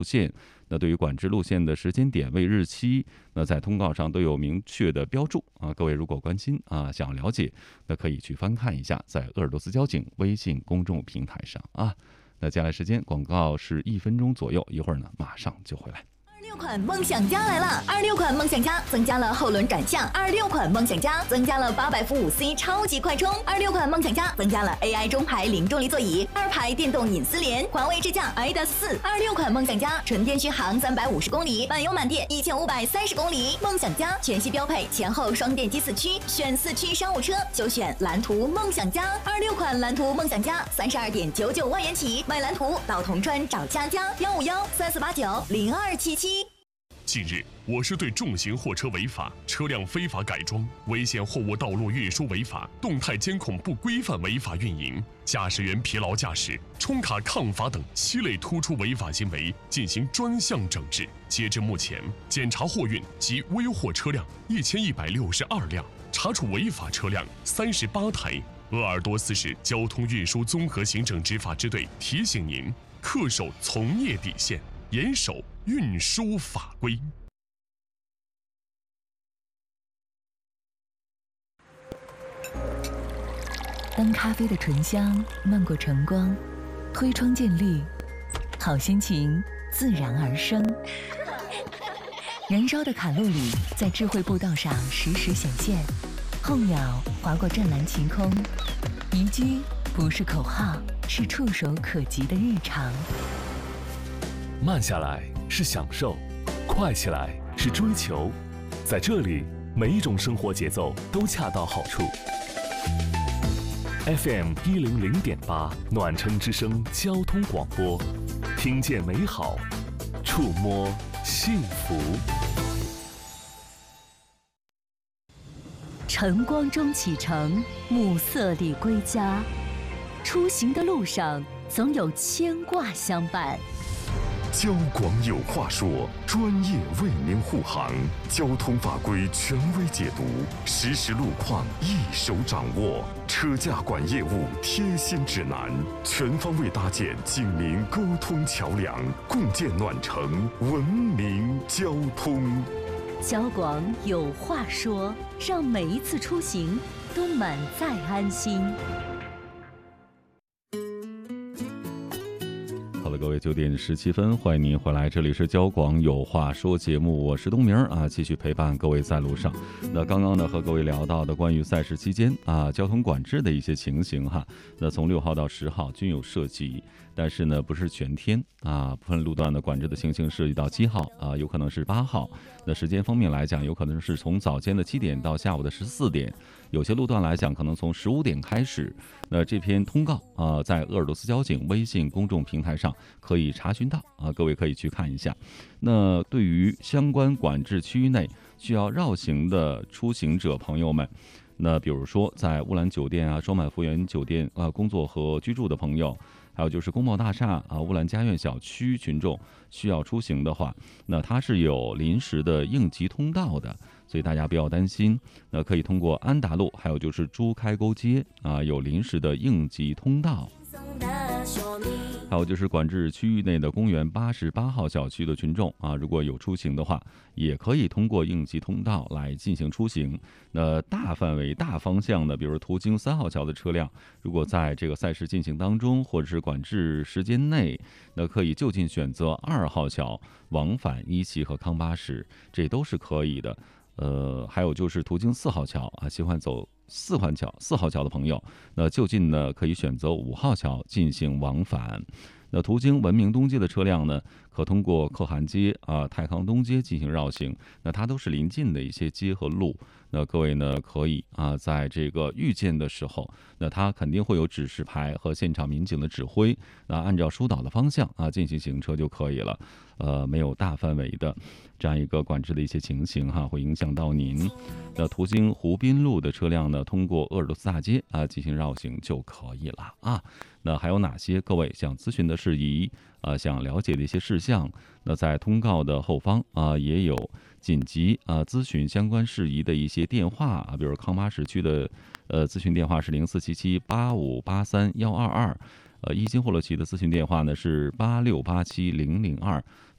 线。那对于管制路线的时间点位、日期，那在通告上都有明确的标注啊。各位如果关心啊，想要了解，那可以去翻看一下，在鄂尔多斯交警微信公众平台上啊。那接下来时间广告是1分钟左右，一会儿呢马上就回来。 26款梦想家来了！26款梦想家增加了后轮转向，26款梦想家增加了800伏5C 超级快充，26款梦想家增加了 AI 中排零重力座椅，2排电动隐私联，华为智驾 iDAS 4，26款梦想家纯电续航350公里，满油满电1530公里。梦想家全系标配前后双电机4驱，选4驱商务车就选蓝图梦想家，26款蓝图梦想家32.99万元起，买蓝图到铜川找佳佳15134490277。 近日，我市对重型货车违法、车辆非法改装、危险货物道路运输违法、动态监控不规范违法运营、驾驶员疲劳驾驶、冲卡抗罚等7类突出违法行为进行专项整治。截至目前，检查货运及危货车辆1162辆，查处违法车辆38台。鄂尔多斯市交通运输综合行政执法支队提醒您：恪守从业底线，严守运输法规。 当咖啡的醇香漫过晨光，推窗见绿，好心情自然而生。燃烧的卡路里在智慧步道上实时显现，候鸟划过湛蓝晴空，宜居不是口号，是触手可及的日常。 慢下来是享受，快起来是追求，在这里，每一种生活节奏都恰到好处。FM 100.8暖城之声交通广播，听见美好，触摸幸福。 晨光中启程，暮色里归家，出行的路上总有牵挂相伴。 交广有话说，专业为您护航，交通法规权威解读，实时路况一手掌握，车驾管业务贴心指南，全方位搭建警民沟通桥梁，共建暖城文明交通。 交广有话说，让每一次出行都满载安心。 好的，各位9点17分，欢迎您回来，这里是交广有话说节目，我是东明啊，继续陪伴各位在路上。那刚刚呢和各位聊到的关于赛事期间啊交通管制的一些情形哈，那从6号到10号均有涉及，但是呢不是全天啊，部分路段的管制的情形涉及到7号啊，有可能是8号。那时间方面来讲，有可能是从早间的7点到下午的14点，有些路段来讲可能从15点开始。那这篇通告啊，在鄂尔多斯交警微信公众平台上可以查询到啊，各位可以去看一下。那对于相关管制区域内需要绕行的出行者朋友们，那比如说在乌兰酒店啊、双满福源酒店工作和居住的朋友，还有就是工贸大厦啊、乌兰家苑小区群众需要出行的话，那它是有临时的应急通道的，所以大家不要担心。那可以通过安达路，还有就是朱开沟街啊，有临时的应急通道。还有就是管制区域内的公园88号小区的群众啊，如果有出行的话，也可以通过应急通道来进行出行。那大范围、大方向的，比如途经3号桥的车辆，如果在这个赛事进行当中，或者是管制时间内，那可以就近选择2号桥往返一汽和康巴士，这都是可以的。还有就是途经4号桥啊，喜欢走4号桥的朋友，那就近呢可以选择5号桥进行往返。那途经文明东街的车辆呢，可通过可汗街啊、泰康东街进行绕行，那它都是临近的一些街和路。那各位呢可以啊，在这个遇见的时候，那它肯定会有指示牌和现场民警的指挥，那按照疏导的方向啊进行行车就可以了。没有大范围的这样一个管制的一些情形哈，会影响到您。那途经湖滨路的车辆呢，通过鄂尔多斯大街啊进行绕行就可以了啊。那还有哪些各位想咨询的事宜啊，想了解的一些事项？那在通告的后方啊，也有紧急咨询相关事宜的一些电话啊，比如康巴市区的咨询电话是047785831122，伊金霍洛奇的咨询电话呢是86870002。